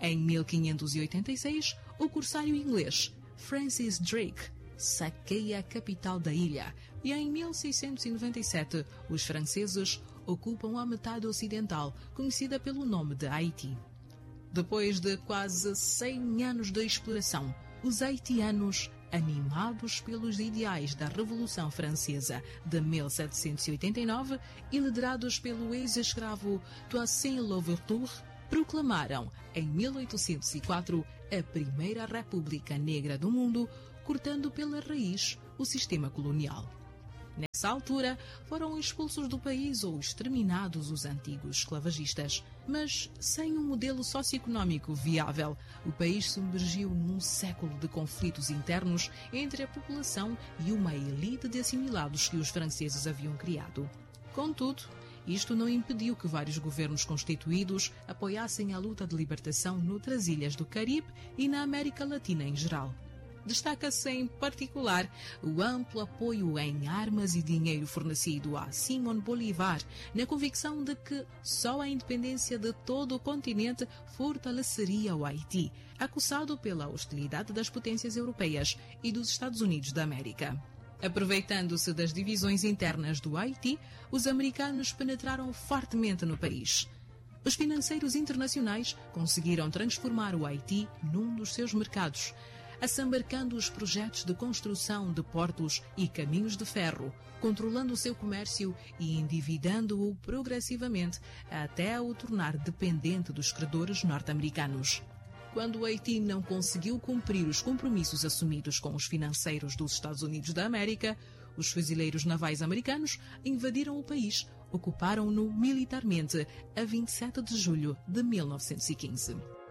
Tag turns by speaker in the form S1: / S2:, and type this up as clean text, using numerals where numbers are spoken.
S1: Em 1586, o corsário inglês Francis Drake saqueia a capital da ilha e em 1697 os franceses ocupam a metade ocidental, conhecida pelo nome de Haiti. Depois de quase 100 anos de exploração, os haitianos, animados pelos ideais da Revolução Francesa de 1789 e liderados pelo ex-escravo Toussaint Louverture, proclamaram, em 1804, a primeira república negra do mundo, cortando pela raiz o sistema colonial. Nessa altura, foram expulsos do país ou exterminados os antigos esclavagistas. Mas, sem um modelo socioeconómico viável, o país submergiu num século de conflitos internos entre a população e uma elite de assimilados que os franceses haviam criado. Contudo, isto não impediu que vários governos constituídos apoiassem a luta de libertação noutras ilhas do Caribe e na América Latina em geral. Destaca-se em particular o amplo apoio em armas e dinheiro fornecido a Simón Bolívar, na convicção de que só a independência de todo o continente fortaleceria o Haiti, acusado pela hostilidade das potências europeias e dos Estados Unidos da América. Aproveitando-se das divisões internas do Haiti, os americanos penetraram fortemente no país. Os financeiros internacionais conseguiram transformar o Haiti num dos seus mercados, assambarcando os projetos de construção de portos e caminhos de ferro, controlando o seu comércio e endividando-o progressivamente até o tornar dependente dos credores norte-americanos. Quando o Haiti não conseguiu cumprir os compromissos assumidos com os financeiros dos Estados Unidos da América, os fuzileiros navais americanos invadiram o país, ocuparam-no militarmente a 27 de julho de 1915.